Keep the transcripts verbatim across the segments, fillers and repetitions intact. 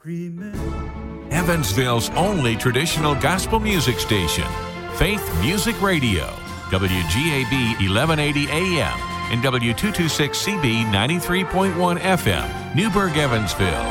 Evansville's only traditional gospel music station, Faith Music Radio, W G A B eleven eighty A M and W two twenty-six C B ninety-three point one F M, Newburgh, Evansville.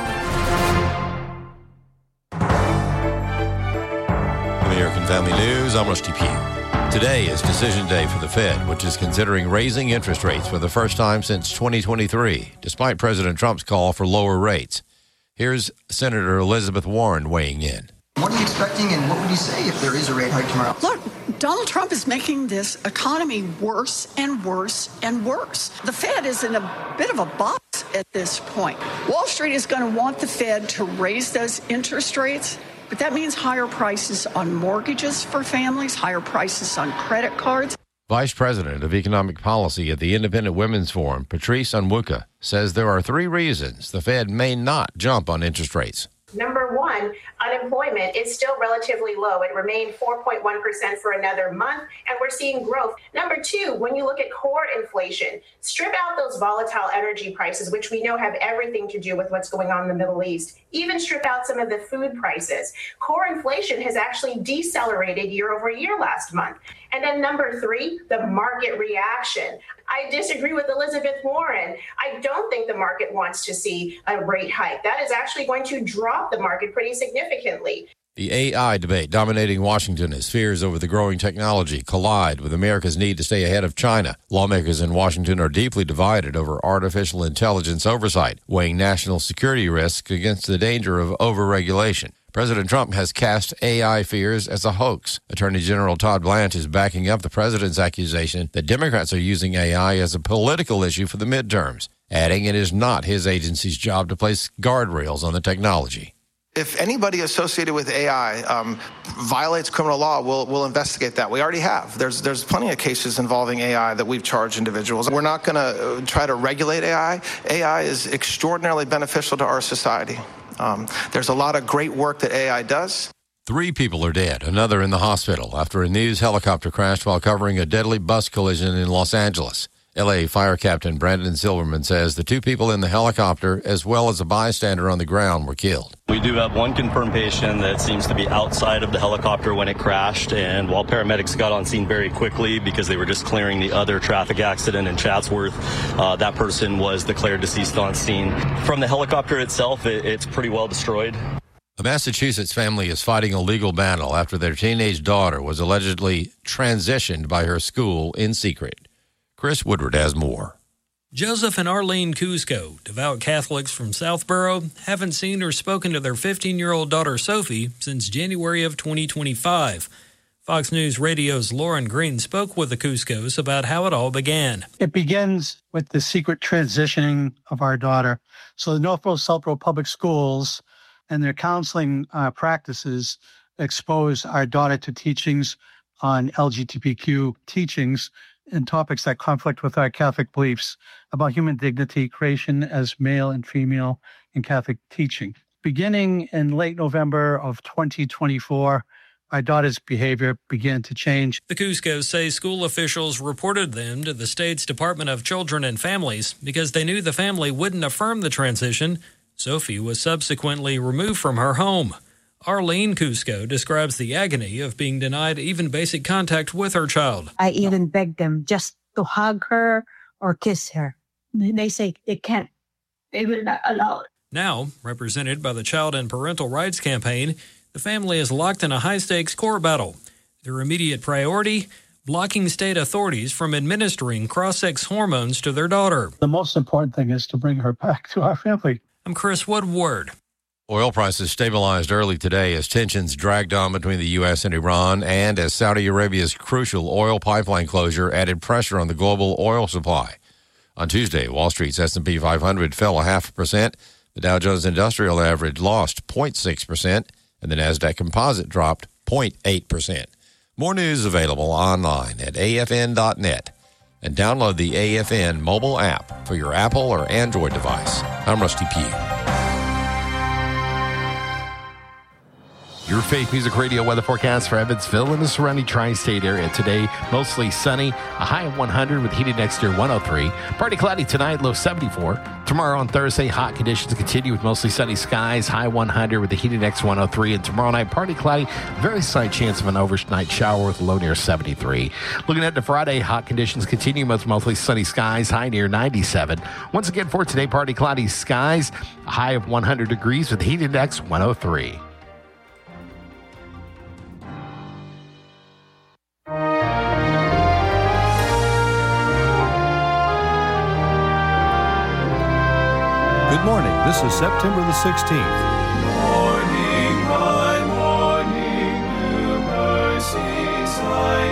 American Family News, I'm Rusty Pugh. Today is decision day for the Fed, which is considering raising interest rates for the first time since twenty twenty-three, despite President Trump's call for lower rates. Here's Senator Elizabeth Warren weighing in. What are you expecting, and what would you say if there is a rate hike tomorrow? Look, Donald Trump is making this economy worse and worse and worse. The Fed is in a bit of a box at this point. Wall Street is going to want the Fed to raise those interest rates, but that means higher prices on mortgages for families, higher prices on credit cards. Vice President of Economic Policy at the Independent Women's Forum, Patrice Onwuka, says there are three reasons the Fed may not jump on interest rates. Number one, unemployment is still relatively low. It remained four point one percent for another month, and we're seeing growth. Number two, when you look at core inflation, strip out those volatile energy prices, which we know have everything to do with what's going on in the Middle East. Even strip out some of the food prices. Core inflation has actually decelerated year over year last month. And then number three, the market reaction. I disagree with Elizabeth Warren. I don't think the market wants to see a rate hike. That is actually going to drop the market pretty significantly. The A I debate dominating Washington as fears over the growing technology collide with America's need to stay ahead of China. Lawmakers in Washington are deeply divided over artificial intelligence oversight, weighing national security risks against the danger of overregulation. President Trump has cast A I fears as a hoax. Attorney General Todd Blanche is backing up the president's accusation that Democrats are using A I as a political issue for the midterms, adding it is not his agency's job to place guardrails on the technology. If anybody associated with A I um, violates criminal law, we'll, we'll investigate that. We already have. There's there's plenty of cases involving A I that we've charged individuals. We're not going to try to regulate A I. A I is extraordinarily beneficial to our society. Um, there's a lot of great work that A I does. Three people are dead, another in the hospital after a news helicopter crashed while covering a deadly bus collision in Los Angeles. L A Fire Captain Brandon Silverman says the two people in the helicopter, as well as a bystander on the ground, were killed. We do have one confirmed patient that seems to be outside of the helicopter when it crashed, and while paramedics got on scene very quickly because they were just clearing the other traffic accident in Chatsworth, uh, that person was declared deceased on scene. From the helicopter itself, it, it's pretty well destroyed. A Massachusetts family is fighting a legal battle after their teenage daughter was allegedly transitioned by her school in secret. Chris Woodward has more. Joseph and Arlene Cusco, devout Catholics from Southborough, haven't seen or spoken to their fifteen-year-old daughter Sophie since January of twenty twenty-five. Fox News Radio's Lauren Green spoke with the Cuscos about how it all began. It begins with the secret transitioning of our daughter. So the Northborough Southborough Public Schools and their counseling uh, practices expose our daughter to teachings on L G B T Q teachings and topics that conflict with our Catholic beliefs about human dignity, creation as male and female in Catholic teaching. Beginning in late November of twenty twenty-four, our daughter's behavior began to change. The Cuscos say school officials reported them to the state's Department of Children and Families because they knew the family wouldn't affirm the transition. Sophie was subsequently removed from her home. Arlene Cusco describes the agony of being denied even basic contact with her child. I even begged them just to hug her or kiss her. They say they can't. They will not allow it. Now, represented by the Child and Parental Rights Campaign, the family is locked in a high-stakes court battle. Their immediate priority, blocking state authorities from administering cross-sex hormones to their daughter. The most important thing is to bring her back to our family. I'm Chris Woodward. Oil prices stabilized early today as tensions dragged on between the U S and Iran and as Saudi Arabia's crucial oil pipeline closure added pressure on the global oil supply. On Tuesday, Wall Street's S and P five hundred fell a half a percent. The Dow Jones Industrial Average lost zero point six percent, and the NASDAQ Composite dropped zero point eight percent. More news available online at A F N dot net. And download the A F N mobile app for your Apple or Android device. I'm Rusty Pugh. Your Faith Music Radio weather forecast for Evansville and the surrounding tri-state area. Today, mostly sunny, a high of one hundred with heated next year one oh three. Partly cloudy tonight, low seventy-four. Tomorrow on Thursday, hot conditions continue with mostly sunny skies, high one hundred with the heated next one oh three. And tomorrow night, partly cloudy, very slight chance of an overnight shower with a low near seventy-three. Looking at the Friday, hot conditions continue with mostly sunny skies, high near ninety-seven. Once again for today, partly cloudy skies, a high of one hundred degrees with the heated next one oh three. Good morning. This is September the sixteenth. Morning, my morning, new mercies I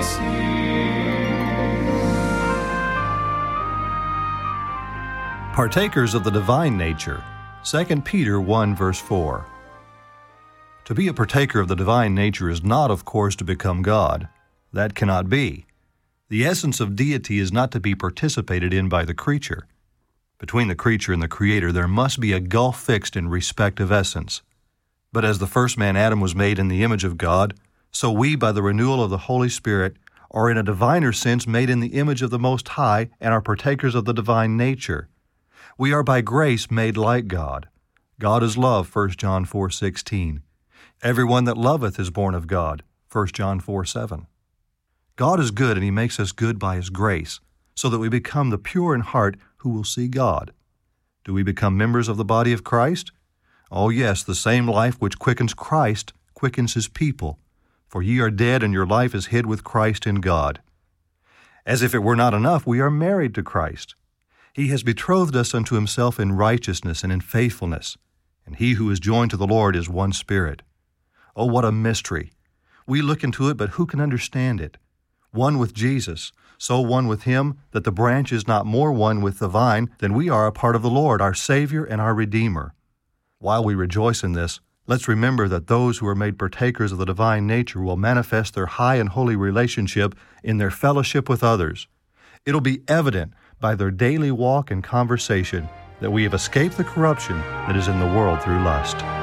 see. Partakers of the divine nature. Second Peter one, verse four. To be a partaker of the divine nature is not, of course, to become God. That cannot be. The essence of deity is not to be participated in by the creature. Between the creature and the Creator, there must be a gulf fixed in respect of essence. But as the first man Adam was made in the image of God, so we, by the renewal of the Holy Spirit, are in a diviner sense made in the image of the Most High and are partakers of the divine nature. We are by grace made like God. God is love, First John four sixteen. Everyone that loveth is born of God, First John four seven. God is good, and He makes us good by His grace, so that we become the pure in heart who will see God. Do we become members of the body of Christ? Oh yes, the same life which quickens Christ quickens His people. For ye are dead, and your life is hid with Christ in God. As if it were not enough, we are married to Christ. He has betrothed us unto Himself in righteousness and in faithfulness, and he who is joined to the Lord is one spirit. Oh, what a mystery! We look into it, but who can understand it? One with Jesus, so one with Him, that the branch is not more one with the vine than we are a part of the Lord, our Savior and our Redeemer. While we rejoice in this, let's remember that those who are made partakers of the divine nature will manifest their high and holy relationship in their fellowship with others. It'll be evident by their daily walk and conversation that we have escaped the corruption that is in the world through lust.